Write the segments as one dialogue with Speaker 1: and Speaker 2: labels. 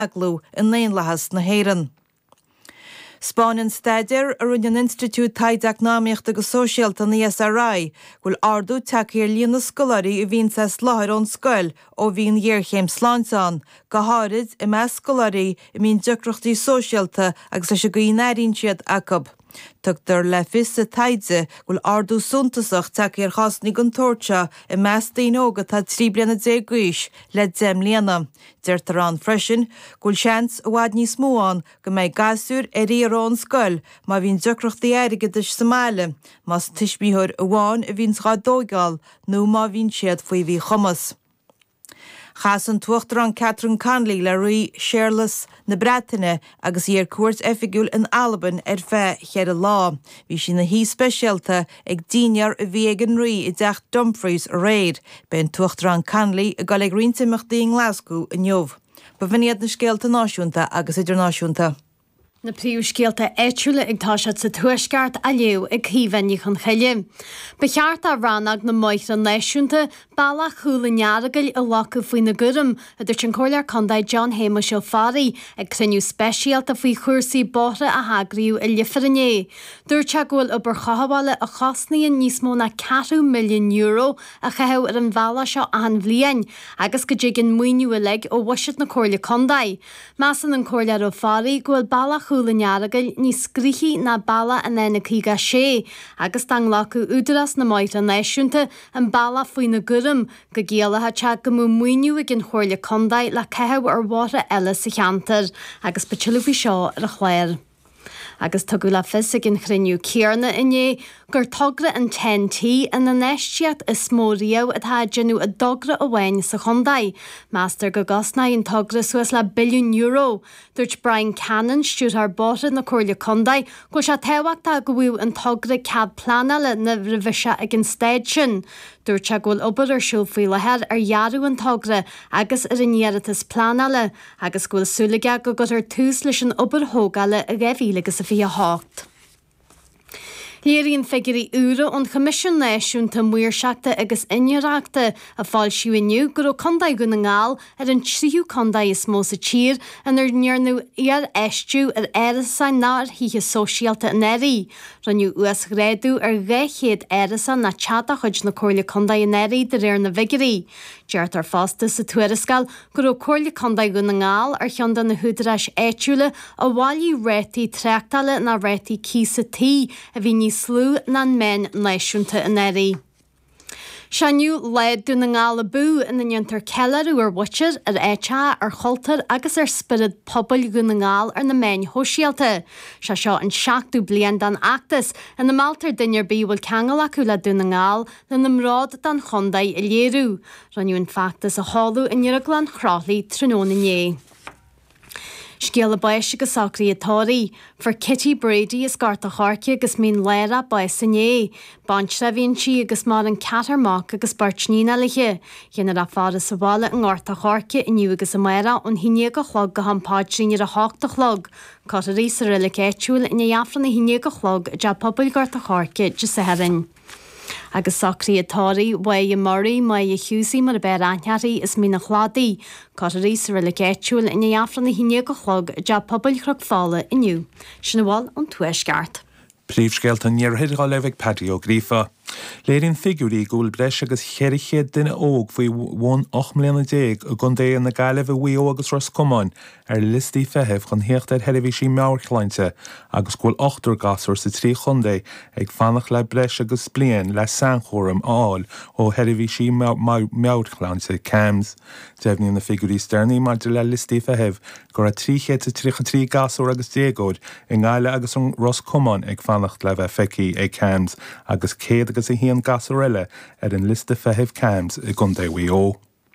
Speaker 1: aglú in léonlachas na héireann. Spáin staidir ar an Institút Taideachnáíocht agus Sóisialta na SRI ghfuil ardú takeíar líon na scoláirí a bhíonn sa sláthar ón scoil ó bhíonn dhearchéim sláinteán, go háirid i meas scoláirí i mín deocrachtaí sóisialta agus leis a gcuinnéiríonn siad acab. Tugtar le fis sa taidse ghfuil ardú suntasach takeíar chasnaí gon tóirte i meas daonóga tá 3 bliana déagúis le 10 líana. Deirtar an freisin ghfuil seans a bhhaid níos móán go méid gasúr rón scoil má bhín deocrachtaí airige deis Somália, más tuisbíthir a bháin a bhín sá dóigáil nó má bhín siad faoi bhí chumas. Chas an tuachtar an Catherine Conley le roí Shearlas na Breataine agus ar cuairt effigiúil in Alban ar fé chead a lá. Bhí sin na hí speisialta ag daoinear a bhí ag an roí I deach Dumfries a réir, ben tuachtar an Conley a gáil ag riontimachtaí in Glasgow in Jobh. Ba bhíad na scéalta náisiúnta agus idirnáisiúnta.
Speaker 2: Na príomhscéalta éitiúla ag táisiad sa tuaisceart a leo ag híhainní chun chaile. Ba cheart a rannag na maith an náisiúnta bailach chúla nearagail a lacha faoi na gurim a dúirt an cóilear condaid John Hamish ó Fari ag criniú speisialta faoi chuirsaí bóthra a hagriú i Lifferinné. Dúirt a ghfuil obair chahabhála a chasnaíonn níos mó na 4 milliún euro a chathebh ar an bhela seo an bhliain agus go dtí an muoinú a leg ó bhaisiad na cóirle condaid. Measan an cóilear ó Fari ghfuil bailach chúla nearagail ní scríchi na balla an éna cíga sé, agus tang lacu údaras na maith an náisiúnta an balla faoi na gurim go géalathe te go mú muoinú ag an chóirle condaid le cethebh ar bháta eile sa cheantar agus betilúhí seo ar a chléir. Agus tugu le fis ag an chriniú céarna inné gur togra an 10T in na neistiad is mórío atá genú a dogra a bhain sa chondaid. Master go gasna an togra suas le billiún euro. Dúirt Brian Cannon stúr ar bóta na cóirle condaid go se tehaachta go bhfuil an togra cad planala na rivise ag an staid sin. Dúirt se ghfuil obair ar siúl faoi lehead ar jarú an togra agus ar an iarratas planala agus ghfuil súlaige go gur tús leis an obair hógala a gheithhí agus a bhí a hácht. Léiríonn figurí úra an Comisiún Náisiúnta Muirseachta agus Inneoireachta a fáil siúiniu gur ó condaid go na ngáil ar an tríú condaid is mó sa tír an ar nearnú ar eistú ar airisan ná ar híthe sóisialta in éirí. Ranniu uas réadú ar ghéchéad airisan na teada chuid na cóirle condaid in éirí de réir na vigirí. Deart ar fásta sa tuairiscal gur ó cóirle condaid go na ngáil ar cheandan na húdarais éitiúla a bháilí rétaí treachtála na rétaí císa tí a bhí slú na men náisiúnta in éirí. Seaniu leid dú na ngála bú in na niontar celarú ar bhuitir ar éite ar choltar agus ar spirid pobl go na ngáil ar na men hóisialta. Se seo an 7 blian dan achtas in na maltar duinear bíhfuil ceangal acu le dú na ngáil na namrád dan chondaid i léirú. Ranniuún factas a háú in Iaraglan chrálaí tróna inné. Scéal a báis agus sacraí atáí, for Kitty Brady is gart a charce agus mín léire báis inné. Bantre bhíonn si agus mar an catarmach agus bartnína leiche. Dhéanaar a fáda sa bhála an gáirta charce iniu agus a mara an híine go chlog go hampáidrín ar a háta chlog. Catarí sa rilik éitiúil ina dheafran na híine go chlog a de pobl gart a charce de sa herin. Agus sacraí atáí Waya Murray mai a Hughesaí mar a bear anhearí is mí na chládaí. Catarí sa rilik éitiúil ina dheafran na híine go chlog a de pobl chrog fála iniu. Sinna bháil an tuaisceart.
Speaker 3: Príomhscéalta níorthaid gá lebh Paddy ó Grífa. Léironn figurí gúil breis agus cheirichéad duine óg faoi 1.8 milliún a gundé na gaiileh bhuio agus Roscommon ar listí feitheamh chun héocht ar heirihísí meabharchleinte agus gúil 8 gasúir sa 3 chundé ag fannach le breis agus blian le sanchóram áil ó heirihísí meabharchleinte CAMS. Deimhníonn na figurí stearnaí mar de le listí feitheamh gur a 3 gasúir agus déagóid i ngáile agus an Roscommon ag fannacht le bheith feicí ag CAMS agus céad agus a híon gasúile ar an liste feitheamh CAMS i gundé bhuio.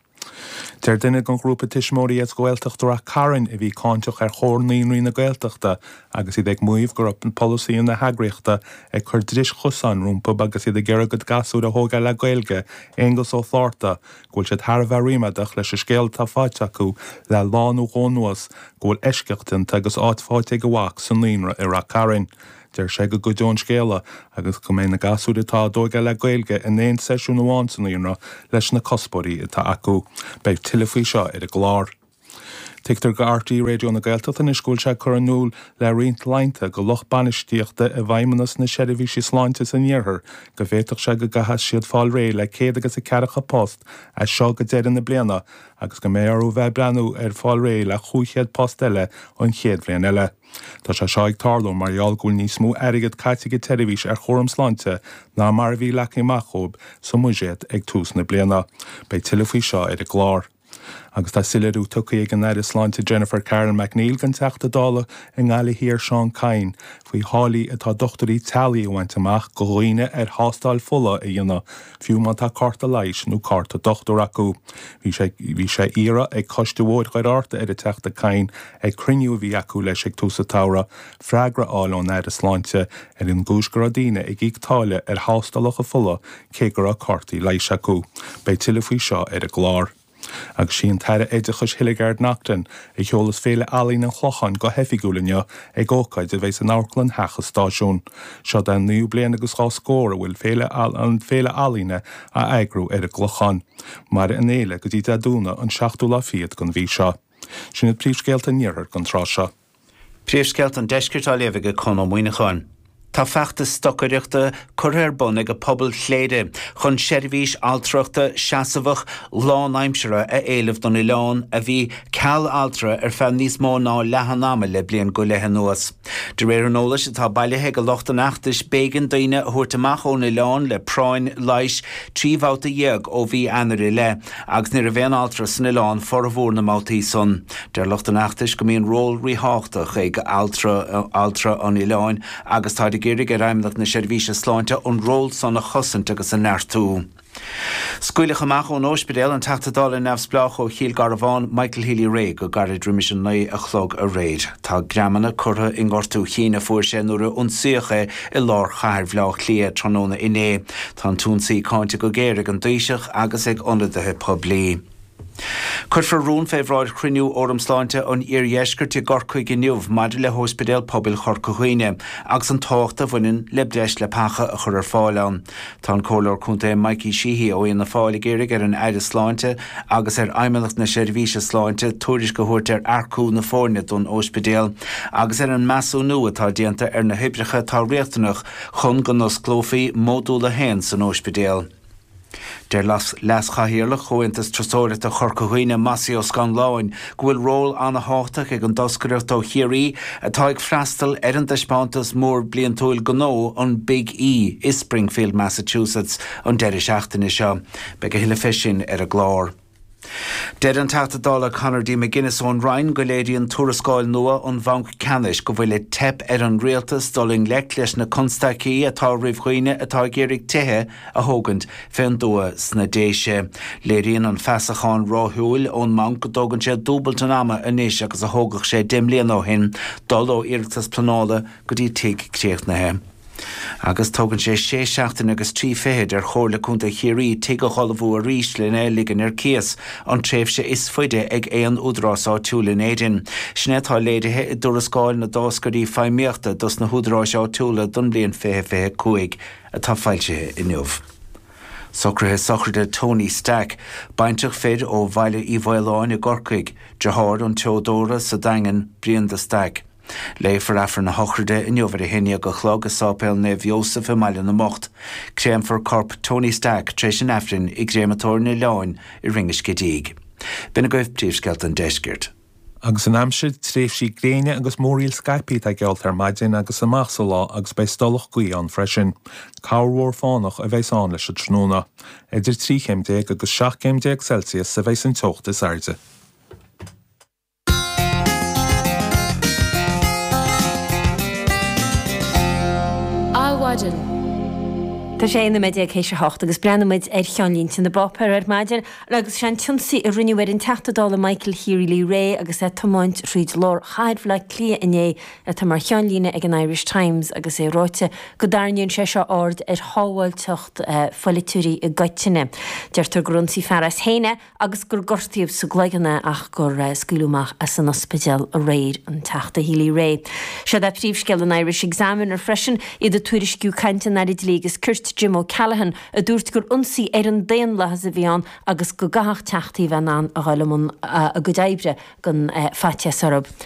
Speaker 3: Deir duine gan grúpa tiismóí as Gaeltachtar a Karen a bhí cáinteach ar chórnaíonraí na Gaeltachta agus iad ag muomh gur op an polísaí na heagriachta ag chuir dris chusan rúmpa agus iad a gearagad gasú a thóga le Gaeilge Angus ó Thorta gúil siad Tharbh riimeadach leis a scéal tá fáite acu le lánú gónuas gúil eisceachtain agus áitfáte go bhac san líonra ar a Karen. Deir sé go John scéala agus go mé na gasú atá dóige le Gaeilge in 1 seisiún amháin san líonra leis na cospóirí atá acu beidh tuillefaí seo ar a glár. Tigtar go RTÉ radio na Gaeltacht in iscúil se chur an núl le riont leinte go loch banistíochta a bhaimimenas na seirbhí sí sláinte san níorthar, go bhhéiteach se go gathas siad fáil ré le céad agus a cearacha post a seo go déir na bliana, agus go méarú bheith breanú fáil ré le chúchéad post eile an chéad bblion eile. Tá se seo ag tarlú mar eolgúil níos mó airigad caiite televís chóm sláinte ná mar bhí lecha machób sa muiséad ag tús na bliana, bei tilfaí seo ar a glár. Agus tá sileadú tucaí ag an éidir sláinte Jennifer Karen McNeil gan teachta dála in gála hir Seán Cain faoi hálaí atá dochtarí talí bhaint amach go roiine ar hástáil fulla a dhéanana fiú man tá carta leiis nó carta dochtar acu. Bhí sé ire ag coistúhóid chuir áta ar a teachta Cain ag criniú bhí acu leis ag túsa tára freigra áil an éidir sláinte ar an gúsgur a daine ag íagtáile ar hástálacha fulla cé gur a cartaí leiis acu, bei tilfaí seo ar a glár. Agus sí an teire éidechas Hilligard Nachtan I cheolas féle alín an chlochan go hefiúlinne ag ócaid a bheits an áclan hecha stáisiún. Seo den nniu blian agus gá scóra bhfuil féle alíne a aigrú ar a glochan, mar an éile go dtí a dúna an 16 fiad gon bhí seo. Sin it príomhscéalta níorthar gon trá seo.
Speaker 4: Príomhscéalt an deiscirt léige chun ó muoineáin. Tá feachtas stocaíochta chuir bun ag go pobl chléide chun seirbhís altrachta seasamhach lán aimsere a éileh don I lán a bhí ceall altra ar feadh níos mó ná lehanama le blion go lethe nuas. De réir an ólas atá bailithe go lochtanachtas bégan daoine thuirtamach ón I lán le práin leiis tríomhhabhta dhéag ó bhí anar I le agus ní a bhéan altra san I lán for a bhór na mátaí son. Der lochtanachtas go míon ról ríthátach ag altra an I lán agus tá géirig a raimlach na seirbhíse sláinte an ról san a chosint agus a neartú. Scuilech amach ón óspidéal an teachtadála nefsblach ó Chiel Garabháin Michael Healy Ray go garid rimission na a chlog a réid. Tá gramana curtha in gortú chéine fuair sé nuair a unsuocha I lár chairhlách lia tróna iné. Tá túnsaí cáinte go géirig an dúiseach agus ag ionadaithe poblí. Curfar rún féhráid criniú orm sláinte an iarhéisgur tí gorcuig gniuh maidir le hóspidéal pobil chorcahuine agus an táchta bhainin le breis le pacha a chur ar fáileán. Tá an cólar chunta Mikey Sheehy ó na fáil géirig ar an éidir sláinte agus ar aimimeach na seirbhíse sláinte túris go thuirt ar arcú na fórne don hóspidéal agus ar an measú nua atá déanta ar na hibricha tá réachtanach chun go nos clófaí módúla hen san hóspidéal. Der las chahiirlach chuintas trasóirit a chorcahuine masí ó scan láin gohfuil ról anna háach ag an doscaireacht ó chiaí atá ag freastal ar an deispántas mór blion túil gnó an Big E is Springfield, Massachusetts an deiris seachtainna seo, be go hiile fisin ar a glár. Dead an teachtadála Conor D. McGuinness ón Ryan go léirí an túrascáil nua an bhanc canis go bhfuil tep ar an rialtas doling lech leis na constací atá rihchuoine atá géirig tithe a thógant féin dua sna déise. Léiríonn an feasachán ráthúil ón manc go dógann sé dúbalta ama inis agus a thógach sé dimlíon ó hin dul ó iirtas planála go dtí tiag críochnathe. Agus tógann sé 6 agus 3 féhead ar chóirla chunta chiaí tí go cholamhú a ríis le ligan ar cías an tréimhse is foiide ag éon údrásá túla in éidir. Sinnétá léirithe I dúrascáil na dáscarí feimíochta dus na húdrásá túla don blion féhe cuaig a tá fáilte in nuamh. Socrathe socrde Tony Stack, baintach fid ó bhaile I bhailáin I gorcaig, Jahard an Teodora sa dangan Brian de Stack. Léifar afar na hochrde in jofar I hinne go chlog a sápéil nef Joseph I maile na mocht. Créim for corp Tony Stack treis an afrin I gréimetóir na leáin I ringes gedíg. Bina goibh príomhscéalt an deisgirt.
Speaker 3: Agus an amsid tréimh sí gréine agus móríl Skype a gealt ar maidin agus amach sa lá agus bei stolach guí an freisin. Cáirhór fánach a bheits an leis a tróna. Idir 3 céimdéag agus 7 céimdéag Celsius sa bheits an tocht is airde.
Speaker 5: Tá sé na media céise hocht agus breanamid ar cheanlín sin na bopper ar maidir agus sean tunsaí a rinneir an teachtadála Michael Healy Ray agus é tomáint tríd lár chaidhla clia inné a tá mar cheanlíne ag an Irish Times agus é ráite go darníonn sé seo ord ar hábhail tucht folitúí I gaiitine. Deirtar grunsaí fearras héine agus gur gortaíomh sa gleigeanna ach gur scuúlamach as san ospidéal a réir an teachta Healy Ray. Se a príomhscéal an Irish Examiner freisin iad a tuairisciú cainte na légus Richt Jim O'Callaghan a dúirt gur unsaí ar an déan lethas a bhíán agus go gath teachtaí bhean a gáilemún a go daibre gon faite sarab.